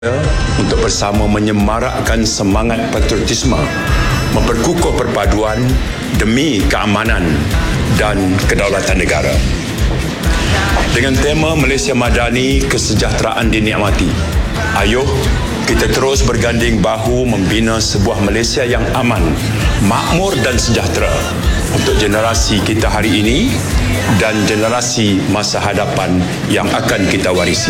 untuk bersama menyemarakkan semangat patriotisme, memperkukuh perpaduan demi keamanan dan kedaulatan negara. Dengan tema Malaysia Madani, kesejahteraan dinikmati. Ayuh, kita terus berganding bahu membina sebuah Malaysia yang aman, makmur dan sejahtera untuk generasi kita hari ini dan generasi masa hadapan yang akan kita warisi.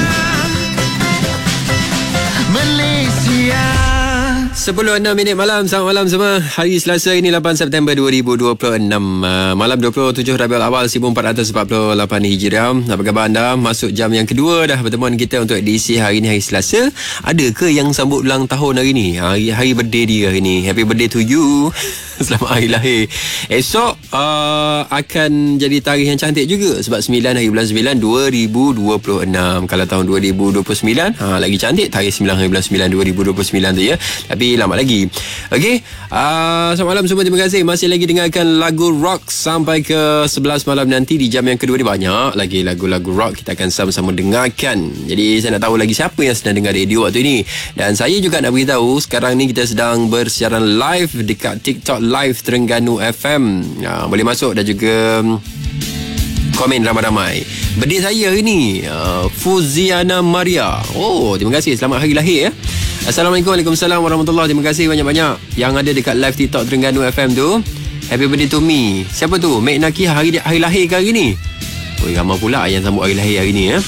Malaysia 10.06 malam. Selamat malam semua. Hari Selasa ini 8 September 2026. Malam 27 Rabiul Awal 1448 Hijriah. Apa khabar anda? Masuk jam yang kedua dah pertemuan kita untuk edisi hari ini, hari Selasa. Ada ke yang sambut ulang tahun hari ni? Hari birthday dia hari ni. Happy birthday to you. Selamat hari lahir. Esok akan jadi tarikh yang cantik juga sebab 9 hari bulan 9 2026. Kalau tahun 2029 lagi cantik tarikh 9 hari bulan 9 2029 tu ya. Tapi lama lagi. Okey, selamat malam semua. Terima kasih masih lagi dengarkan lagu rock sampai ke 11 malam nanti. Di jam yang kedua ni banyak lagi lagu-lagu rock kita akan sama-sama dengarkan. Jadi saya nak tahu lagi siapa yang sedang dengar radio waktu ini. Dan saya juga nak beritahu sekarang ni kita sedang bersiaran live dekat TikTok Live Terengganu FM. Boleh masuk dan juga komen ramai-ramai. Birthday saya hari ni Fuziana Maria. Oh, terima kasih. Selamat hari lahir ya. Assalamualaikum. Waalaikumsalam warahmatullahi. Terima kasih banyak-banyak yang ada dekat live TikTok Terengganu FM tu. Happy birthday to me. Siapa tu? Mek Naki hari lahir ke hari ni? Oh, ramai pula yang sambut hari lahir hari ni ya.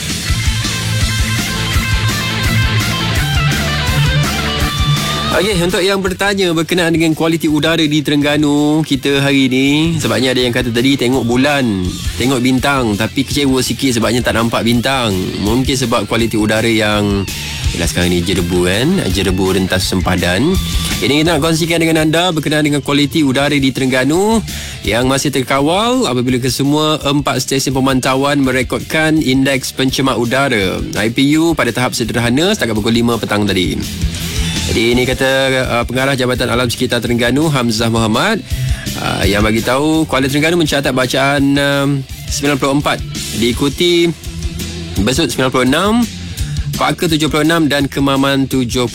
Okey, untuk yang bertanya berkenaan dengan kualiti udara di Terengganu kita hari ni, sebabnya ada yang kata tadi tengok bulan, tengok bintang, tapi kecewa sikit sebabnya tak nampak bintang. Mungkin sebab kualiti udara yang sekarang ni jerebu kan, jerebu rentas sempadan. Ini kita nak kongsikan dengan anda berkenaan dengan kualiti udara di Terengganu yang masih terkawal apabila kesemua 4 stesen pemantauan merekodkan indeks pencemar udara IPU pada tahap sederhana setakat pukul 5 petang tadi. Jadi ini kata pengarah Jabatan Alam Sekitar Terengganu Hamzah Muhammad yang bagi tahu Kuala Terengganu mencatat bacaan 94, diikuti Besut 96, Paka 76 dan Kemaman 74.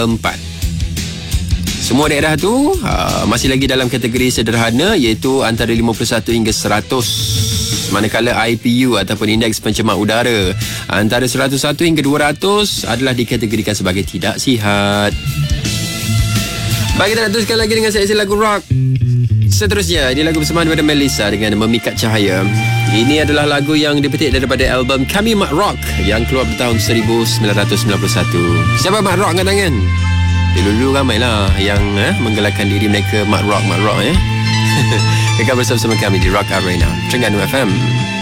Semua daerah tu masih lagi dalam kategori sederhana iaitu antara 51 hingga 100. Manakala IPU ataupun indeks pencemar udara antara 101 hingga 200 adalah dikategorikan sebagai tidak sihat. Baik, kita nak teruskan lagi dengan sesi lagu rock. Seterusnya, ini lagu bersamaan daripada Melissa dengan Memikat Cahaya. Ini adalah lagu yang dipetik daripada album Kami Mat Rock yang keluar pada tahun 1991. Siapa Mat Rock angkat tangan? Dulu ramailah yang menggelarkan diri mereka Mat Rock ya. Kekal bersama kami di Rock Arena Terengganu FM.